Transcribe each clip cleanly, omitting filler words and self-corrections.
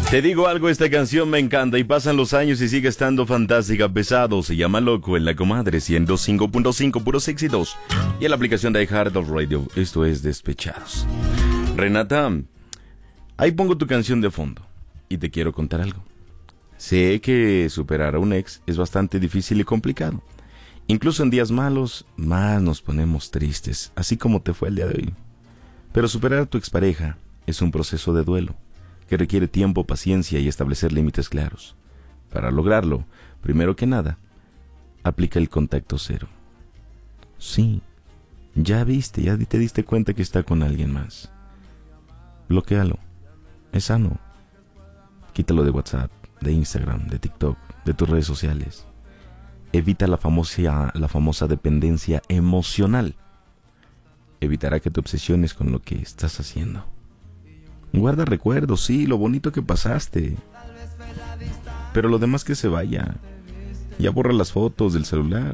Te digo algo, esta canción me encanta y pasan los años y sigue estando fantástica. Pesado, se llama Loco en La Comadre 105.5, puros éxitos. Y en la aplicación de iHeartRadio, esto es Despechados. Renata, ahí pongo tu canción de fondo y te quiero contar algo. Sé que superar a un ex es bastante difícil y complicado. Incluso en días malos, más nos ponemos tristes, así como te fue el día de hoy. Pero superar a tu expareja es un proceso de duelo que requiere tiempo, paciencia y establecer límites claros. Para lograrlo, primero que nada, aplica el contacto cero. Sí, ya te diste cuenta que está con alguien más. Bloquéalo, es sano. Quítalo de WhatsApp, de Instagram, de TikTok, de tus redes sociales. Evita la famosa dependencia emocional. Evitará que te obsesiones con lo que estás haciendo. Guarda recuerdos, sí, lo bonito que pasaste. Pero lo demás que se vaya. Ya borra las fotos del celular.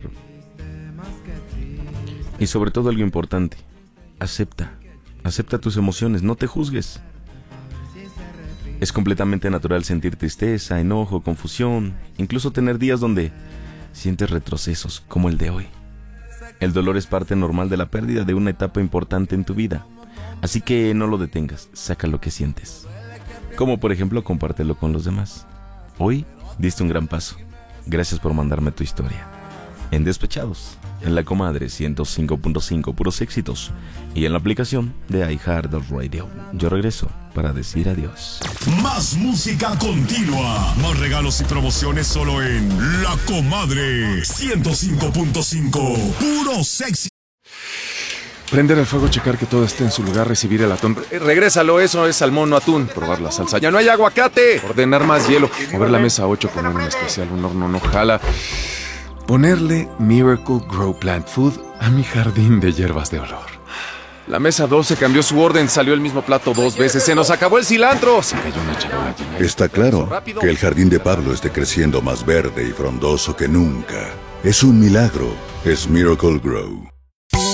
Y sobre todo algo importante, acepta tus emociones, no te juzgues. Es completamente natural sentir tristeza, enojo, confusión, incluso tener días donde sientes retrocesos, como el de hoy. El dolor es parte normal de la pérdida de una etapa importante en tu vida. Así que no lo detengas, saca lo que sientes. Como por ejemplo, compártelo con los demás. Hoy diste un gran paso. Gracias por mandarme tu historia. En Despechados, en La Comadre 105.5, puros éxitos. Y en la aplicación de iHeartRadio. Yo regreso para decir adiós. Más música continua. Más regalos y promociones solo en La Comadre 105.5, puros éxitos. Prender el fuego, checar que todo esté en su lugar, recibir el atún. Regrésalo, eso es salmón, no atún. Probar la salsa, ya no hay aguacate. Ordenar más hielo. Mover la mesa 8, poner un especial, un horno no jala. Ponerle Miracle Grow Plant Food a mi jardín de hierbas de olor. La mesa 12 cambió su orden, salió el mismo plato 2 veces. Se nos acabó el cilantro. Se cayó una charola llena. Está claro que el jardín de Pablo esté creciendo más verde y frondoso que nunca. Es un milagro. Es Miracle Grow.